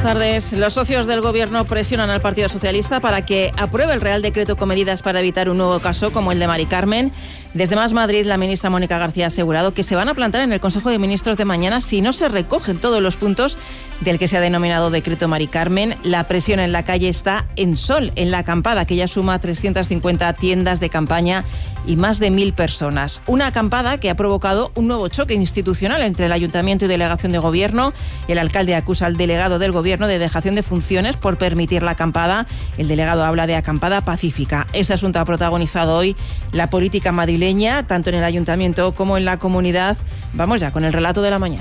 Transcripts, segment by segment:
tardes. Los socios del Gobierno presionan al Partido Socialista para que apruebe el Real Decreto con medidas para evitar un nuevo caso como el de Mari Carmen. Desde Más Madrid, la ministra Mónica García ha asegurado que se van a plantar en el Consejo de Ministros de mañana si no se recogen todos los puntos del que se ha denominado Decreto Mari Carmen. La presión en la calle está en Sol, en la acampada, que ya suma 350 tiendas de campaña y más de 1.000 personas. Una acampada que ha provocado un nuevo choque institucional entre el Ayuntamiento y Delegación de Gobierno. El alcalde acusa al delegado del Gobierno de dejación de funciones por permitir la acampada. El delegado habla de acampada pacífica. Este asunto ha protagonizado hoy la política madrileña, tanto en el Ayuntamiento como en la comunidad. Vamos ya con el relato de la mañana.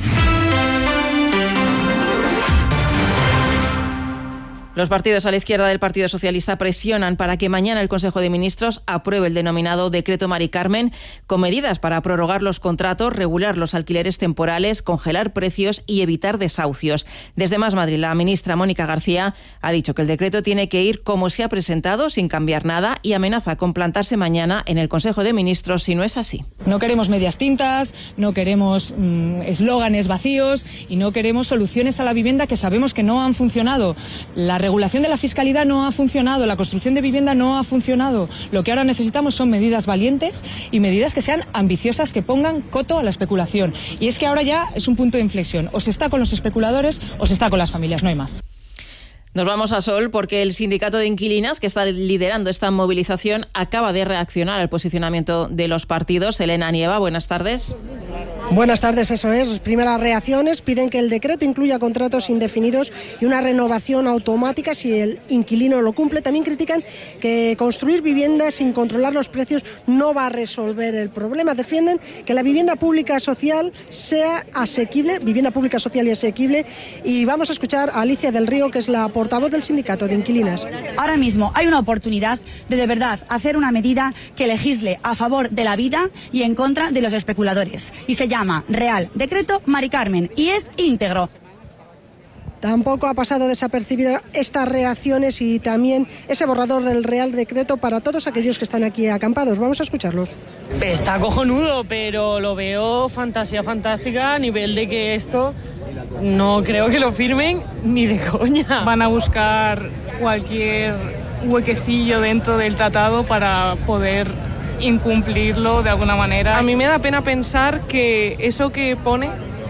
Los partidos a la izquierda del Partido Socialista presionan para que mañana el Consejo de Ministros apruebe el denominado Decreto Mari Carmen, con medidas para prorrogar los contratos, regular los alquileres temporales, congelar precios y evitar desahucios. Desde Más Madrid, la ministra Mónica García ha dicho que el decreto tiene que ir como se ha presentado, sin cambiar nada, y amenaza con plantarse mañana en el Consejo de Ministros si no es así. No queremos medias tintas, no queremos eslóganes vacíos y no queremos soluciones a la vivienda que sabemos que no han funcionado. La regulación de la fiscalidad no ha funcionado, la construcción de vivienda no ha funcionado. Lo que ahora necesitamos son medidas valientes y medidas que sean ambiciosas, que pongan coto a la especulación. Y es que ahora ya es un punto de inflexión. O se está con los especuladores o se está con las familias, no hay más. Nos vamos a Sol porque el sindicato de inquilinas que está liderando esta movilización acaba de reaccionar al posicionamiento de los partidos. Elena Nieva, buenas tardes. Buenas tardes, eso es. Las primeras reacciones piden que el decreto incluya contratos indefinidos y una renovación automática si el inquilino lo cumple. También critican que construir viviendas sin controlar los precios no va a resolver el problema. Defienden que la vivienda pública social sea asequible, vivienda pública social y asequible. Y vamos a escuchar a Alicia del Río, que es la portavoz del sindicato de inquilinas. Ahora mismo hay una oportunidad de verdad hacer una medida que legisle a favor de la vida y en contra de los especuladores. Y se llama Real Decreto Mari Carmen y es íntegro. Tampoco ha pasado desapercibido estas reacciones y también ese borrador del Real Decreto para todos aquellos que están aquí acampados. Vamos a escucharlos. Está cojonudo, pero lo veo fantasía fantástica a nivel de que esto no creo que lo firmen ni de coña. Van a buscar cualquier huequecillo dentro del tratado para poder incumplirlo de alguna manera. A mí me da pena pensar que eso que pone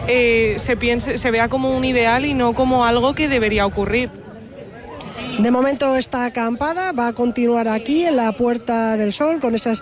se vea como un ideal y no como algo que debería ocurrir. De momento esta acampada va a continuar aquí en la Puerta del Sol con esas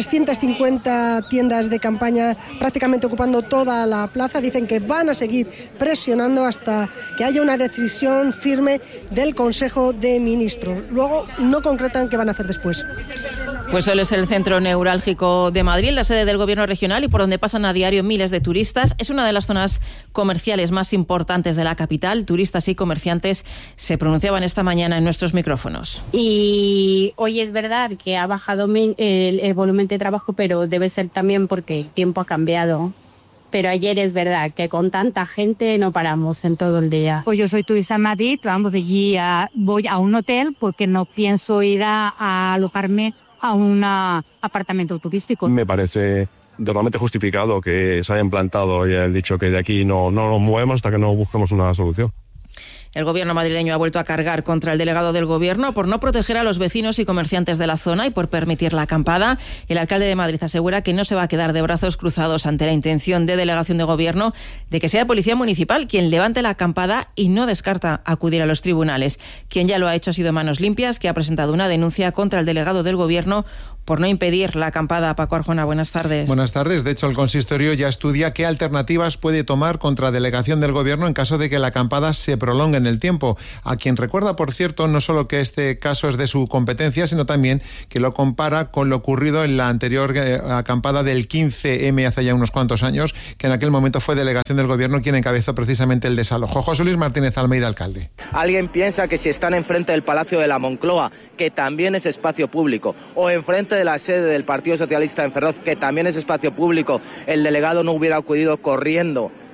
350 tiendas de campaña prácticamente ocupando toda la plaza. Dicen que van a seguir presionando hasta que haya una decisión firme del Consejo de Ministros. Luego no concretan qué van a hacer después. Pues Sol es el centro neurálgico de Madrid, la sede del Gobierno regional y por donde pasan a diario miles de turistas. Es una de las zonas comerciales más importantes de la capital. Turistas y comerciantes se pronunciaban esta mañana en nuestros micrófonos. Y hoy es verdad que ha bajado el volumen de trabajo, pero debe ser también porque el tiempo ha cambiado. Pero ayer es verdad que con tanta gente no paramos en todo el día. Pues yo soy turista en Madrid, vamos de allí, voy a un hotel porque no pienso ir a alojarme a un apartamento turístico. Me parece totalmente justificado que se haya implantado y el dicho que de aquí no nos movemos hasta que no busquemos una solución. El Gobierno madrileño ha vuelto a cargar contra el delegado del Gobierno por no proteger a los vecinos y comerciantes de la zona y por permitir la acampada. El alcalde de Madrid asegura que no se va a quedar de brazos cruzados ante la intención de delegación de Gobierno de que sea Policía Municipal quien levante la acampada y no descarta acudir a los tribunales. Quien ya lo ha hecho ha sido Manos Limpias, que ha presentado una denuncia contra el delegado del Gobierno por no impedir la acampada. Paco Arjona, buenas tardes. Buenas tardes. De hecho, el consistorio ya estudia qué alternativas puede tomar contra delegación del Gobierno en caso de que la acampada se prolongue en el tiempo. A quien recuerda, por cierto, no solo que este caso es de su competencia, sino también que lo compara con lo ocurrido en la anterior acampada del 15M hace ya unos cuantos años, que en aquel momento fue delegación del Gobierno quien encabezó precisamente el desalojo. José Luis Martínez Almeida, alcalde. Alguien piensa que si están enfrente del Palacio de la Moncloa, que también es espacio público, o enfrente de la sede del Partido Socialista en Ferroz, que también es espacio público, el delegado no hubiera acudido corriendo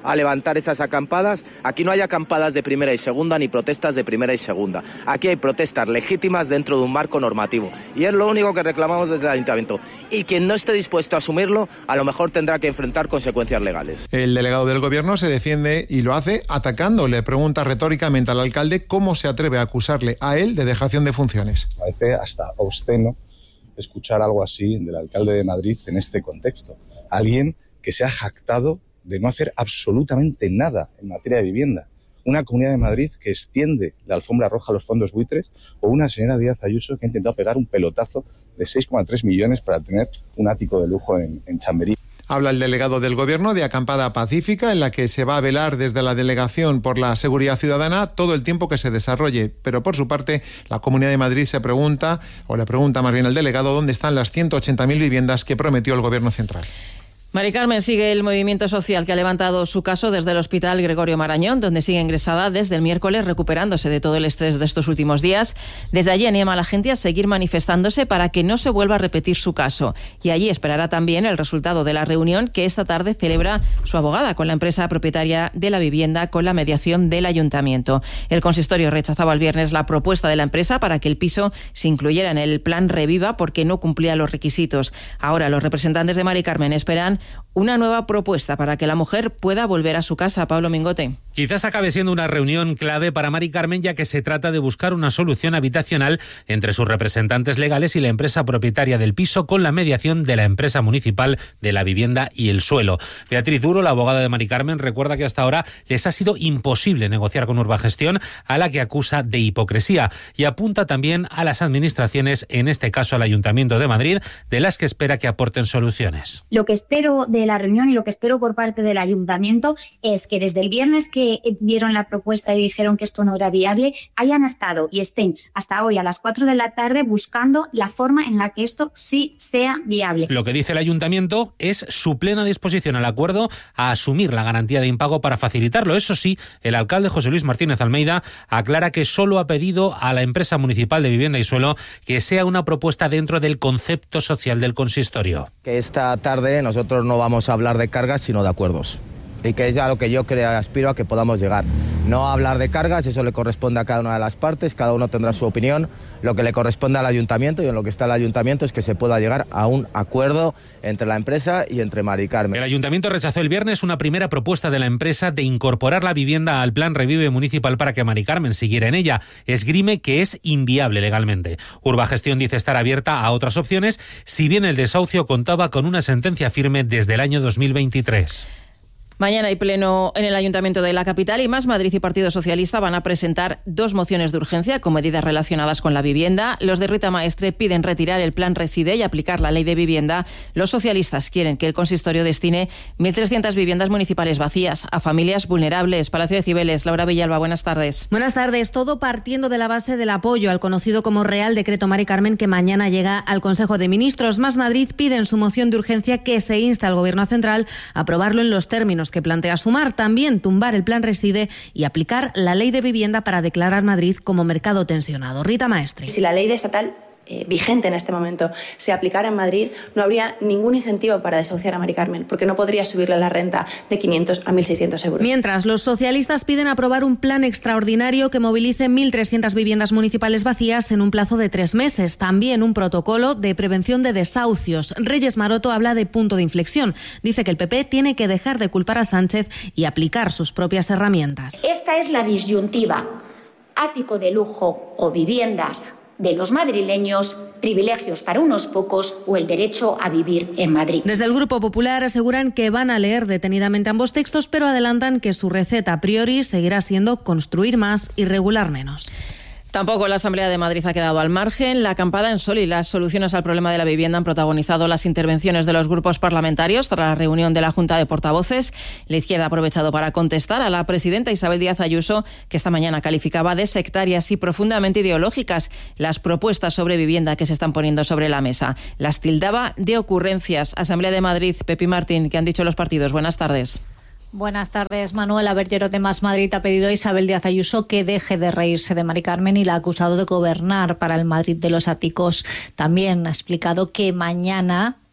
a levantar esas acampadas. Aquí no hay acampadas de primera y segunda ni protestas de primera y segunda. Aquí hay protestas legítimas dentro de un marco normativo y es lo único que reclamamos desde el Ayuntamiento. Y quien no esté dispuesto a asumirlo, a lo mejor tendrá que enfrentar consecuencias legales. El delegado del Gobierno se defiende y lo hace atacando. Le pregunta retóricamente al alcalde cómo se atreve a acusarle a él de dejación de funciones. Parece hasta obsceno escuchar algo así del alcalde de Madrid en este contexto. Alguien que se ha jactado de no hacer absolutamente nada en materia de vivienda. Una Comunidad de Madrid que extiende la alfombra roja a los fondos buitres, o una señora Díaz Ayuso que ha intentado pegar un pelotazo de 6,3 millones para tener un ático de lujo en Chamberí. Habla el delegado del Gobierno de acampada pacífica en la que se va a velar desde la Delegación por la Seguridad Ciudadana todo el tiempo que se desarrolle. Pero por su parte, la Comunidad de Madrid se pregunta, o le pregunta más bien al delegado, dónde están las 180.000 viviendas que prometió el Gobierno central. Mari Carmen sigue el movimiento social que ha levantado su caso desde el Hospital Gregorio Marañón, donde sigue ingresada desde el miércoles, recuperándose de todo el estrés de estos últimos días. Desde allí anima a la gente a seguir manifestándose para que no se vuelva a repetir su caso. Y allí esperará también el resultado de la reunión que esta tarde celebra su abogada con la empresa propietaria de la vivienda con la mediación del Ayuntamiento. El consistorio rechazaba el viernes la propuesta de la empresa para que el piso se incluyera en el plan Reviva porque no cumplía los requisitos. Ahora los representantes de Mari Carmen esperan una nueva propuesta para que la mujer pueda volver a su casa. Pablo Mingote. Quizás acabe siendo una reunión clave para Mari Carmen, ya que se trata de buscar una solución habitacional entre sus representantes legales y la empresa propietaria del piso con la mediación de la empresa municipal de la vivienda y el suelo. Beatriz Duro, la abogada de Mari Carmen, recuerda que hasta ahora les ha sido imposible negociar con Urbagestión, a la que acusa de hipocresía, y apunta también a las administraciones, en este caso al Ayuntamiento de Madrid, de las que espera que aporten soluciones. Lo que espero de la reunión y lo que espero por parte del Ayuntamiento es que desde el viernes que vieron la propuesta y dijeron que esto no era viable, hayan estado y estén hasta hoy a las 4 de la tarde buscando la forma en la que esto sí sea viable. Lo que dice el Ayuntamiento es su plena disposición al acuerdo, a asumir la garantía de impago para facilitarlo. Eso sí, el alcalde José Luis Martínez Almeida aclara que solo ha pedido a la empresa municipal de vivienda y suelo que sea una propuesta dentro del concepto social del consistorio. Que esta tarde nosotros no vamos a hablar de cargas, sino de acuerdos. Y que es a lo que yo aspiro a que podamos llegar. No hablar de cargas, eso le corresponde a cada una de las partes, cada uno tendrá su opinión. Lo que le corresponde al Ayuntamiento y en lo que está el Ayuntamiento es que se pueda llegar a un acuerdo entre la empresa y entre Mari Carmen. El Ayuntamiento rechazó el viernes una primera propuesta de la empresa de incorporar la vivienda al plan Revive municipal para que Mari Carmen siguiera en ella. Esgrime que es inviable legalmente. Urbagestión dice estar abierta a otras opciones, si bien el desahucio contaba con una sentencia firme desde el año 2023. Mañana hay pleno en el Ayuntamiento de la capital y Más Madrid y Partido Socialista van a presentar 2 mociones de urgencia con medidas relacionadas con la vivienda. Los de Rita Maestre piden retirar el plan Reside y aplicar la ley de vivienda. Los socialistas quieren que el consistorio destine 1.300 viviendas municipales vacías a familias vulnerables. Palacio de Cibeles, Laura Villalba, buenas tardes. Buenas tardes. Todo partiendo de la base del apoyo al conocido como Real Decreto Mari Carmen, que mañana llega al Consejo de Ministros. Más Madrid pide en su moción de urgencia que se insta al Gobierno central a aprobarlo en los términos que plantea Sumar, también tumbar el plan Reside y aplicar la ley de vivienda para declarar Madrid como mercado tensionado. Rita Maestre. Si la ley estatal vigente en este momento se aplicara en Madrid, no habría ningún incentivo para desahuciar a Mari Carmen, porque no podría subirle la renta de 500 a 1.600 euros. Mientras, los socialistas piden aprobar un plan extraordinario que movilice 1.300 viviendas municipales vacías en un plazo de 3 meses. También un protocolo de prevención de desahucios. Reyes Maroto habla de punto de inflexión. Dice que el PP tiene que dejar de culpar a Sánchez y aplicar sus propias herramientas. Esta es la disyuntiva: ático de lujo o viviendas de los madrileños, privilegios para unos pocos o el derecho a vivir en Madrid. Desde el Grupo Popular aseguran que van a leer detenidamente ambos textos, pero adelantan que su receta a priori seguirá siendo construir más y regular menos. Tampoco la Asamblea de Madrid ha quedado al margen. La acampada en Sol y las soluciones al problema de la vivienda han protagonizado las intervenciones de los grupos parlamentarios tras la reunión de la Junta de Portavoces. La izquierda ha aprovechado para contestar a la presidenta Isabel Díaz Ayuso, que esta mañana calificaba de sectarias y profundamente ideológicas las propuestas sobre vivienda que se están poniendo sobre la mesa. Las tildaba de ocurrencias. Asamblea de Madrid, Pepi Martín, ¿qué han dicho los partidos? Buenas tardes. Buenas tardes, Manuel. Bergero de Más Madrid ha pedido a Isabel Díaz Ayuso que deje de reírse de Mari Carmen y la ha acusado de gobernar para el Madrid de los áticos. También ha explicado que mañana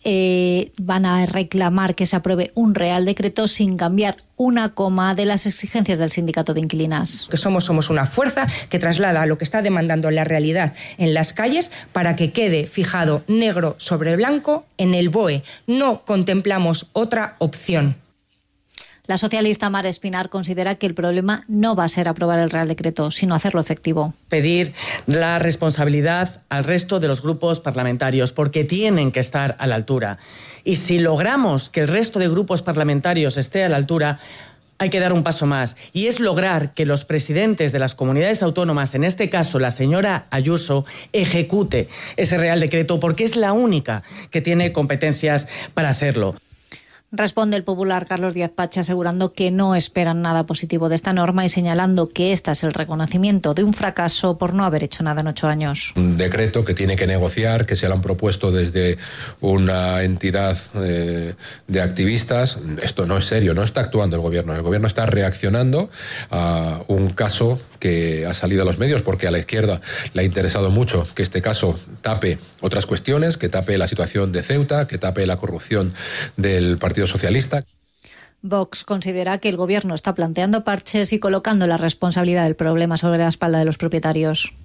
van a reclamar que se apruebe un Real Decreto sin cambiar una coma de las exigencias del sindicato de inquilinas. Que somos una fuerza que traslada lo que está demandando la realidad en las calles para que quede fijado negro sobre blanco en el BOE. No contemplamos otra opción. La socialista Mar Espinar considera que el problema no va a ser aprobar el Real Decreto, sino hacerlo efectivo. Pedir la responsabilidad al resto de los grupos parlamentarios, porque tienen que estar a la altura. Y si logramos que el resto de grupos parlamentarios esté a la altura, hay que dar un paso más, y es lograr que los presidentes de las comunidades autónomas, en este caso la señora Ayuso, ejecute ese Real Decreto, porque es la única que tiene competencias para hacerlo. Responde el popular Carlos Díaz Pache asegurando que no esperan nada positivo de esta norma y señalando que esta es el reconocimiento de un fracaso por no haber hecho nada en 8 años. Un decreto que tiene que negociar, que se lo han propuesto desde una entidad de activistas. Esto no es serio, no está actuando el gobierno está reaccionando a un caso que ha salido a los medios porque a la izquierda le ha interesado mucho que este caso tape otras cuestiones, que tape la situación de Ceuta, que tape la corrupción del Partido Socialista. Vox considera que el gobierno está planteando parches y colocando la responsabilidad del problema sobre la espalda de los propietarios.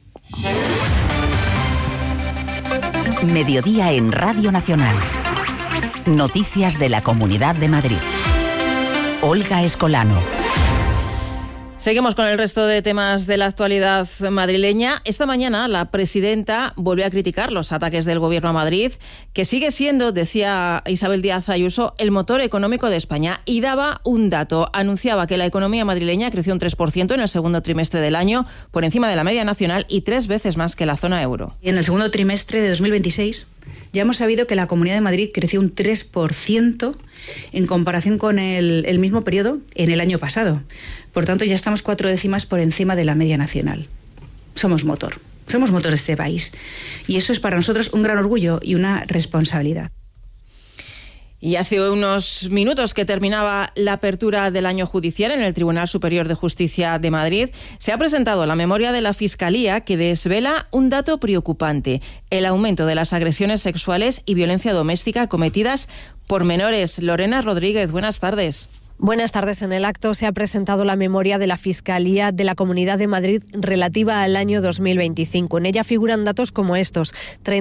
Mediodía en Radio Nacional. Noticias de la Comunidad de Madrid. Olga Escolano. Seguimos con el resto de temas de la actualidad madrileña. Esta mañana la presidenta volvió a criticar los ataques del Gobierno a Madrid, que sigue siendo, decía Isabel Díaz Ayuso, el motor económico de España. Y daba un dato. Anunciaba que la economía madrileña creció un 3% en el segundo trimestre del año, por encima de la media nacional y 3 veces más que la zona euro. Y en el segundo trimestre de 2026 ya hemos sabido que la Comunidad de Madrid creció un 3% en comparación con el mismo periodo en el año pasado. Por tanto, ya estamos 4 décimas por encima de la media nacional. Somos motor de este país. Y eso es para nosotros un gran orgullo y una responsabilidad. Y hace unos minutos que terminaba la apertura del año judicial en el Tribunal Superior de Justicia de Madrid, se ha presentado la memoria de la Fiscalía que desvela un dato preocupante: el aumento de las agresiones sexuales y violencia doméstica cometidas por menores. Lorena Rodríguez, buenas tardes. Buenas tardes. En el acto se ha presentado la memoria de la Fiscalía de la Comunidad de Madrid relativa al año 2025. En ella figuran datos como estos: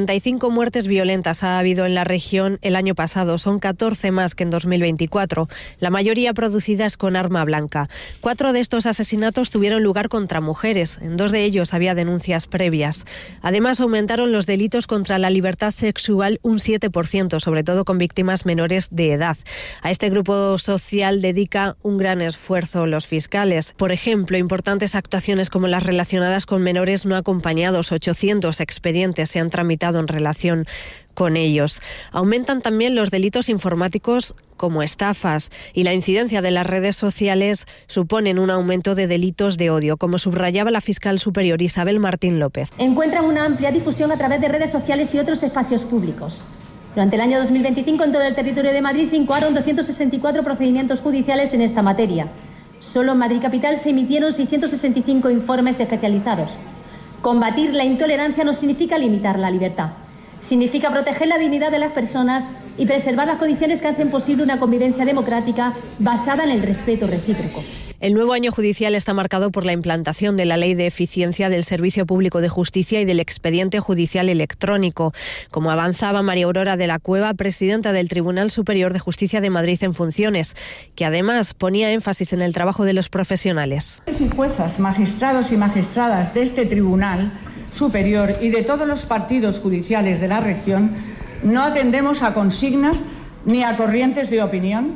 35 muertes violentas ha habido en la región el año pasado, son 14 más que en 2024, la mayoría producidas con arma blanca. 4 de estos asesinatos tuvieron lugar contra mujeres, en 2 de ellos había denuncias previas. Además, aumentaron los delitos contra la libertad sexual un 7%, sobre todo con víctimas menores de edad. A este grupo social dedica un gran esfuerzo los fiscales. Por ejemplo, importantes actuaciones como las relacionadas con menores no acompañados. 800 expedientes se han tramitado en relación con ellos. Aumentan también los delitos informáticos como estafas, y la incidencia de las redes sociales suponen un aumento de delitos de odio, como subrayaba la fiscal superior Isabel Martín López. Encuentran una amplia difusión a través de redes sociales y otros espacios públicos. Durante el año 2025, en todo el territorio de Madrid se incoaron 264 procedimientos judiciales en esta materia. Solo en Madrid Capital se emitieron 665 informes especializados. Combatir la intolerancia no significa limitar la libertad. Significa proteger la dignidad de las personas y preservar las condiciones que hacen posible una convivencia democrática basada en el respeto recíproco. El nuevo año judicial está marcado por la implantación de la Ley de Eficiencia del Servicio Público de Justicia y del Expediente Judicial Electrónico, como avanzaba María Aurora de la Cueva, presidenta del Tribunal Superior de Justicia de Madrid en funciones, que además ponía énfasis en el trabajo de los profesionales. Y juezas, magistrados y magistradas de este Tribunal Superior y de todos los partidos judiciales de la región no atendemos a consignas ni a corrientes de opinión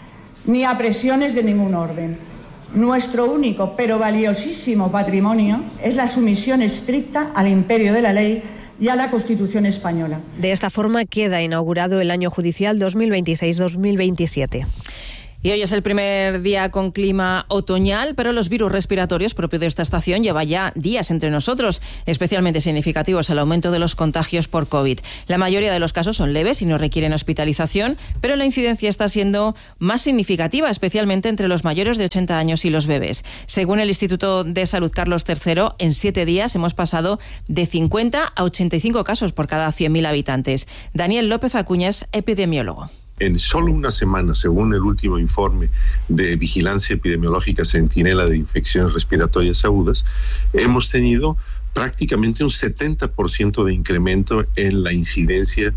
ni a presiones de ningún orden. Nuestro único pero valiosísimo patrimonio es la sumisión estricta al imperio de la ley y a la Constitución española. De esta forma queda inaugurado el año judicial 2026-2027. Y hoy es el primer día con clima otoñal, pero los virus respiratorios propios de esta estación llevan ya días entre nosotros, especialmente significativos el aumento de los contagios por COVID. La mayoría de los casos son leves y no requieren hospitalización, pero la incidencia está siendo más significativa, especialmente entre los mayores de 80 años y los bebés. Según el Instituto de Salud Carlos III, en 7 días hemos pasado de 50 a 85 casos por cada 100.000 habitantes. Daniel López Acuña es epidemiólogo. En solo una semana, según el último informe de Vigilancia Epidemiológica Centinela de Infecciones Respiratorias Agudas, hemos tenido prácticamente un 70% de incremento en la incidencia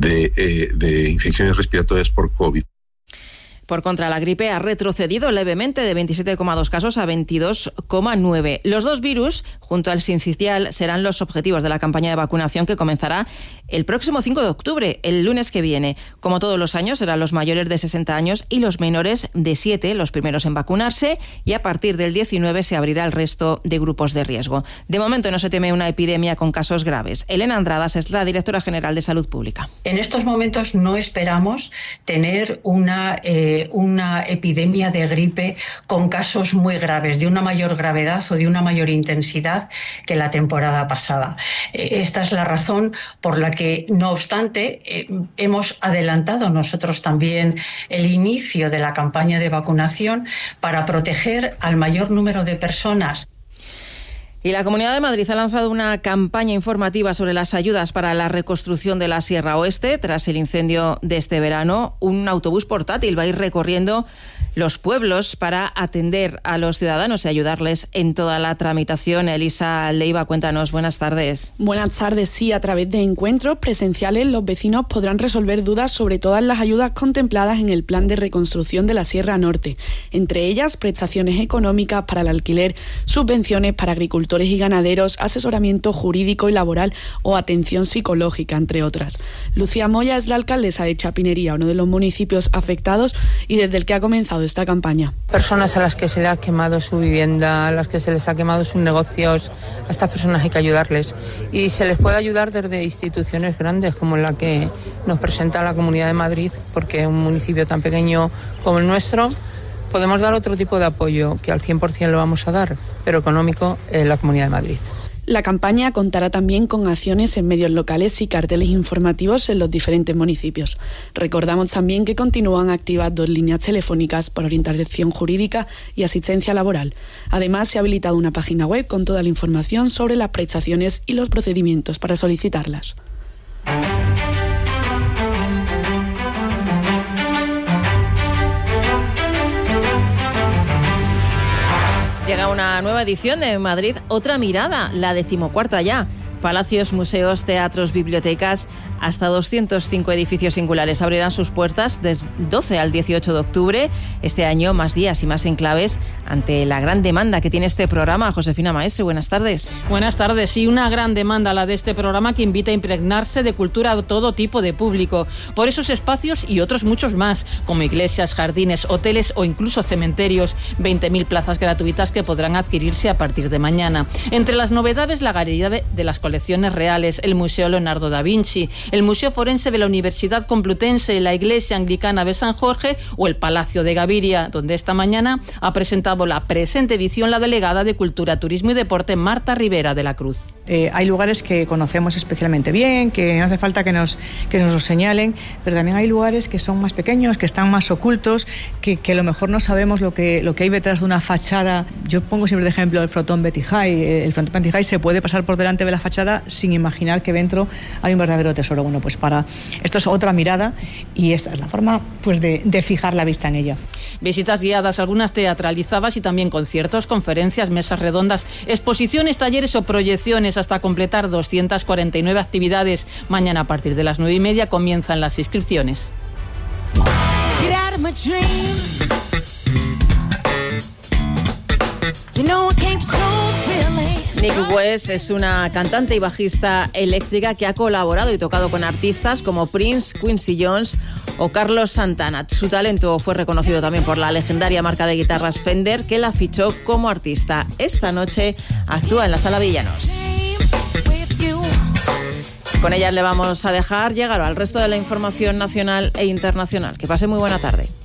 de infecciones respiratorias por COVID. Por contra, la gripe ha retrocedido levemente de 27,2 casos a 22,9. Los dos virus, junto al sincicial, serán los objetivos de la campaña de vacunación que comenzará el próximo 5 de octubre, el lunes que viene. Como todos los años, serán los mayores de 60 años y los menores de 7 los primeros en vacunarse, y a partir del 19 se abrirá el resto de grupos de riesgo. De momento no se teme una epidemia con casos graves. Elena Andradas es la directora general de Salud Pública. En estos momentos no esperamos tener una epidemia de gripe con casos muy graves, de una mayor gravedad o de una mayor intensidad que la temporada pasada. Esta es la razón por la que, no obstante, hemos adelantado nosotros también el inicio de la campaña de vacunación para proteger al mayor número de personas. Y la Comunidad de Madrid ha lanzado una campaña informativa sobre las ayudas para la reconstrucción de la Sierra Oeste. Tras el incendio de este verano, un autobús portátil va a ir recorriendo los pueblos para atender a los ciudadanos y ayudarles en toda la tramitación. Elisa Leiva, cuéntanos. Buenas tardes. Buenas tardes. Sí, a través de encuentros presenciales los vecinos podrán resolver dudas sobre todas las ayudas contempladas en el Plan de Reconstrucción de la Sierra Norte. Entre ellas, prestaciones económicas para el alquiler, subvenciones para agricultores y ganaderos, asesoramiento jurídico y laboral o atención psicológica, entre otras. Lucía Moya es la alcaldesa de Chapinería, uno de los municipios afectados y desde el que ha comenzado esta campaña. Personas a las que se les ha quemado su vivienda, a las que se les ha quemado sus negocios, a estas personas hay que ayudarles. Y se les puede ayudar desde instituciones grandes como la que nos presenta la Comunidad de Madrid, porque un municipio tan pequeño como el nuestro podemos dar otro tipo de apoyo, que al 100% lo vamos a dar, pero económico en la Comunidad de Madrid. La campaña contará también con acciones en medios locales y carteles informativos en los diferentes municipios. Recordamos también que continúan activas 2 líneas telefónicas para orientación jurídica y asistencia laboral. Además, se ha habilitado una página web con toda la información sobre las prestaciones y los procedimientos para solicitarlas. Llega una nueva edición de Madrid Otra Mirada, la 14ª ya. Palacios, museos, teatros, bibliotecas, hasta 205 edificios singulares abrirán sus puertas del 12 al 18 de octubre. Este año más días y más enclaves ante la gran demanda que tiene este programa. Josefina Maestre, buenas tardes. Buenas tardes. Sí, una gran demanda la de este programa que invita a impregnarse de cultura a todo tipo de público. Por esos espacios y otros muchos más, como iglesias, jardines, hoteles o incluso cementerios. 20.000 plazas gratuitas que podrán adquirirse a partir de mañana. Entre las novedades, la galería de las colecciones reales, el Museo Leonardo da Vinci, el Museo Forense de la Universidad Complutense, la Iglesia Anglicana de San Jorge o el Palacio de Gaviria, donde esta mañana ha presentado la presente edición la delegada de Cultura, Turismo y Deporte, Marta Rivera de la Cruz. Hay lugares que conocemos especialmente bien, que no hace falta que nos los señalen, pero también hay lugares que son más pequeños, que están más ocultos, que a lo mejor no sabemos lo que hay detrás de una fachada. Yo pongo siempre de ejemplo el frontón Betty High. El frontón Betty High se puede pasar por delante de la fachada sin imaginar que dentro hay un verdadero tesoro. Bueno, pues esto es otra mirada y esta es la forma pues de fijar la vista en ella. Visitas guiadas, algunas teatralizadas y también conciertos, conferencias, mesas redondas, exposiciones, talleres o proyecciones hasta completar 249 actividades. Mañana a partir de las 9:30 comienzan las inscripciones. Nick West es una cantante y bajista eléctrica que ha colaborado y tocado con artistas como Prince, Quincy Jones o Carlos Santana. Su talento fue reconocido también por la legendaria marca de guitarras Fender, que la fichó como artista. Esta noche actúa en la Sala Villanos. Con ellas le vamos a dejar llegar al resto de la información nacional e internacional. Que pase muy buena tarde.